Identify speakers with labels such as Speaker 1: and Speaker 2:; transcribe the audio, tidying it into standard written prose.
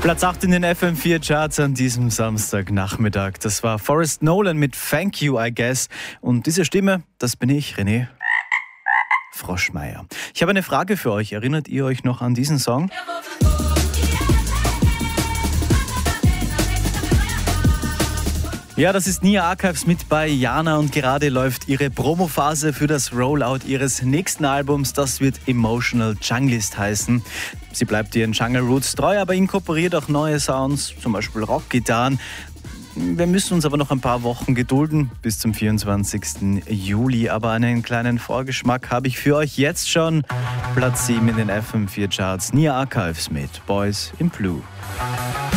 Speaker 1: Platz 8 in den FM4 Charts an diesem Samstagnachmittag. Das war Forrest Nolan mit Thank You, I Guess. Und diese Stimme, das bin ich, René Froschmeier. Ich habe eine Frage für euch. Erinnert ihr euch noch an diesen Song? Ja, das ist Nia Archives mit bei Jana und gerade läuft ihre Promophase für das Rollout ihres nächsten Albums. Das wird Emotional Junglist heißen. Sie bleibt ihren Jungle Roots treu, aber inkorporiert auch neue Sounds, zum Beispiel Rockgitarren. Wir müssen uns aber noch ein paar Wochen gedulden bis zum 24. Juli. Aber einen kleinen Vorgeschmack habe ich für euch jetzt schon. Platz 7 in den FM4 Charts. Nia Archives mit Boys in Blue.